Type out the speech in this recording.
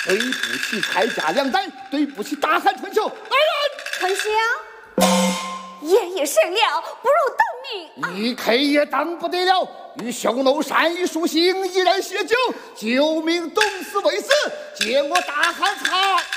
对不起蔡家两代，对不起大汉春秋。来人！ 丞相，爷爷赦了，不如当命。 一 K 也当不得了，与匈奴善于书信，依然酗酒，救命董死为死，借我大汉查